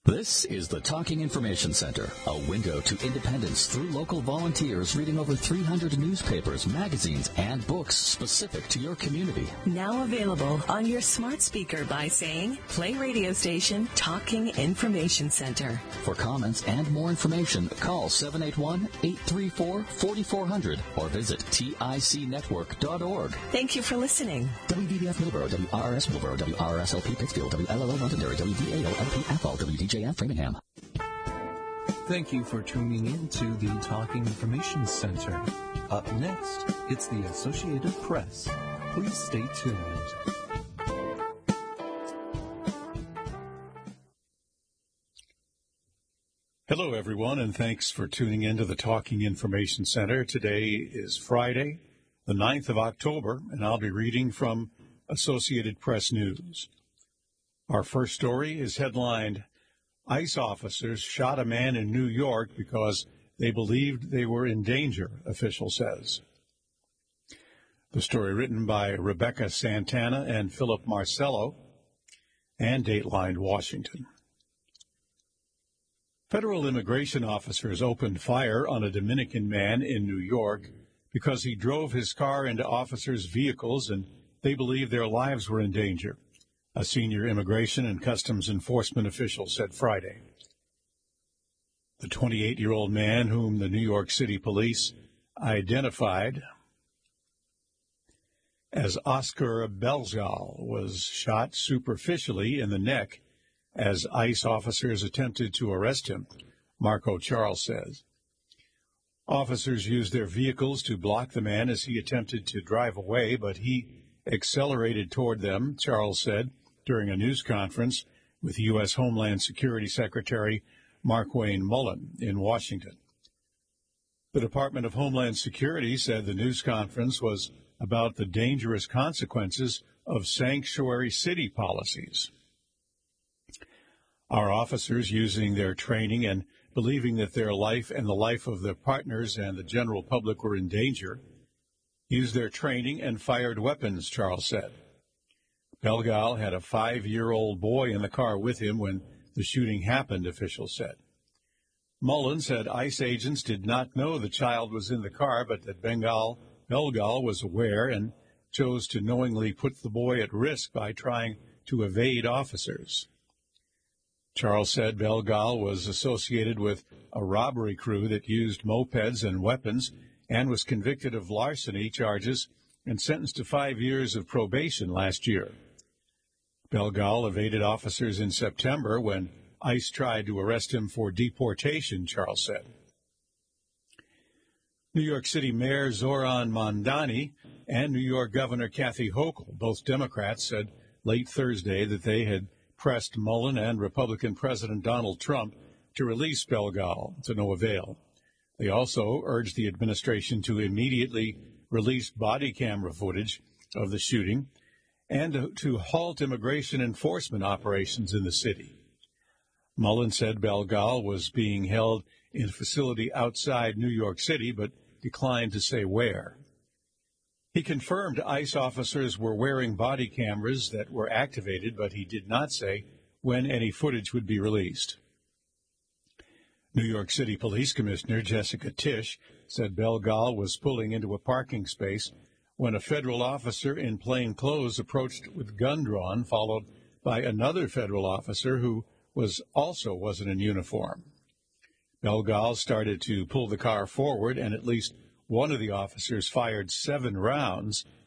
This is the Talking Information Center, a window to independence through local volunteers reading over 300 newspapers, magazines, and books specific to your community. Now available on your smart speaker by saying, play radio station Talking Information Center. For comments and more information, call 781-834-4400 or visit ticnetwork.org. Thank you for listening. WVBF Middleborough, WRRS Middleborough, WRSLP Pittsfield, WLLO Londonderry, WDAO-LP Athol, WDJF Framingham. Thank you for tuning in to the Talking Information Center. Up next, it's the Associated Press. Please stay tuned. Hello, everyone, and thanks for tuning in to the Talking Information Center. Today is Friday, the 9th of October, and I'll be reading from Associated Press News. Our first story is headlined, ICE officers shot a man in New York because they believed they were in danger, official says. The story written by Rebecca Santana and Philip Marcello, and Dateline Washington. Federal immigration officers opened fire on a Dominican man in New York because he drove his car into officers' vehicles and they believed their lives were in danger, a senior immigration and customs enforcement official said Friday. The 28-year-old man, whom the New York City police identified as Oscar Belgal, was shot superficially in the neck as ICE officers attempted to arrest him, Marco Charles says. Officers used their vehicles to block the man as he attempted to drive away, but he accelerated toward them, Charles said during a news conference with U.S. Homeland Security Secretary Markwayne Mullin in Washington. The Department of Homeland Security said the news conference was about the dangerous consequences of sanctuary city policies. Our officers, using their training and believing that their life and the life of their partners and the general public were in danger, used their training and fired weapons, Charles said. Belgal had a 5-year-old boy in the car with him when the shooting happened, officials said. Mullin said ICE agents did not know the child was in the car, but that Belgal was aware and chose to knowingly put the boy at risk by trying to evade officers. Charles said Belgal was associated with a robbery crew that used mopeds and weapons and was convicted of larceny charges and sentenced to 5 years of probation last year. Belgal evaded officers in September when ICE tried to arrest him for deportation, Charles said. New York City Mayor Zoran Mamdani and New York Governor Kathy Hochul, both Democrats, said late Thursday that they had pressed Mullin and Republican President Donald Trump to release Belgal, to no avail. They also urged the administration to immediately release body camera footage of the shooting and to halt immigration enforcement operations in the city. Mullin said Belgal was being held in a facility outside New York City, but declined to say where. He confirmed ICE officers were wearing body cameras that were activated, but he did not say when any footage would be released. New York City Police Commissioner Jessica Tisch said Belgal was pulling into a parking space when a federal officer in plain clothes approached with gun drawn, followed by another federal officer who wasn't in uniform. Belgal started to pull the car forward, and at least one of the officers fired 7 rounds